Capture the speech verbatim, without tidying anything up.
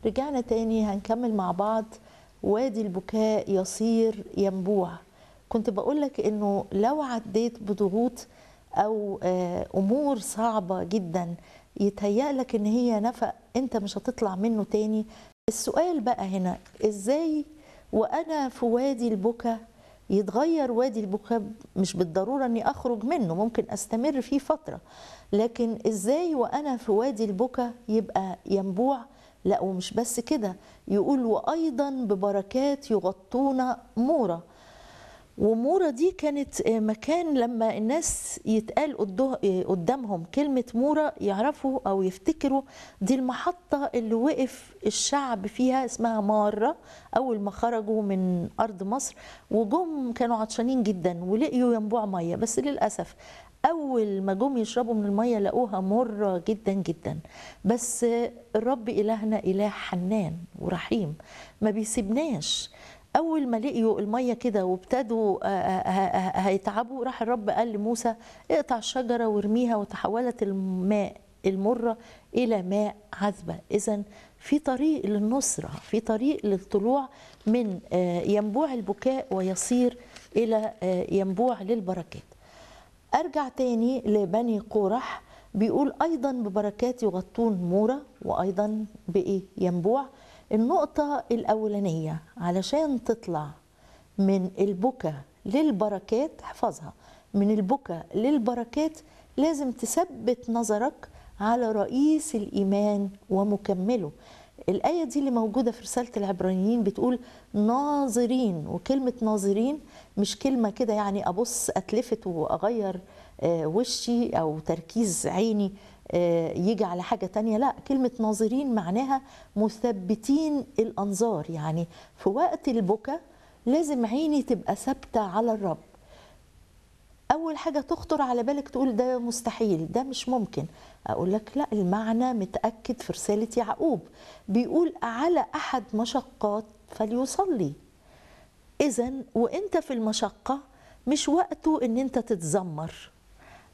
رجعنا تاني هنكمل مع بعض. وادي البكاء يصير ينبوع. كنت بقولك انه لو عديت بضغوط او آه، امور صعبة جدا يتهيألك ان هي نفق انت مش هتطلع منه تاني. السؤال بقى هنا ازاي وانا في وادي البكاء يتغير وادي البكاء؟ مش بالضرورة اني اخرج منه، ممكن استمر فيه فترة، لكن ازاي وانا في وادي البكاء يبقى ينبوع؟ لا، ومش بس كده، يقول وايضا ببركات يغطون مورة. ومورة دي كانت مكان لما الناس يتقال قدامهم كلمة مورة يعرفوا أو يفتكروا دي المحطة اللي وقف الشعب فيها، اسمها مارة، أول ما خرجوا من أرض مصر وجم كانوا عطشانين جدا ولقيوا ينبوع مية، بس للأسف أول ما جم يشربوا من المية لقوها مرة جدا جدا. بس الرب إلهنا إله حنان ورحيم، ما بيسيبناش. أول ما لقيوا المية كده وابتدوا هيتعبوا، راح الرب قال لموسى اقطع الشجرة وارميها، وتحولت الماء المرة إلى ماء عذبة. إذن في طريق للنصرة، في طريق للطلوع من ينبوع البكاء ويصير إلى ينبوع للبركات. أرجع تاني لبني قورح، بيقول أيضا ببركات يغطون مورة، وأيضا بإيه؟ ينبوع. النقطة الأولانية علشان تطلع من البكاء للبركات، احفظها، من البكاء للبركات لازم تثبت نظرك على رئيس الإيمان ومكمله. الآية دي اللي موجودة في رسالة العبرانيين بتقول ناظرين، وكلمة ناظرين مش كلمة كده يعني أبص أتلفت وأغير وشي أو تركيز عيني يجي على حاجة تانية، لا، كلمة ناظرين معناها مثبتين الأنظار. يعني في وقت البكاء لازم عيني تبقى ثابتة على الرب. أول حاجة تخطر على بالك تقول ده مستحيل، ده مش ممكن، أقول لك لا، المعنى متأكد في رسالة يعقوب، بيقول على أحد مشقات فليصلي. إذن وإنت في المشقة مش وقته إن أنت تتذمر،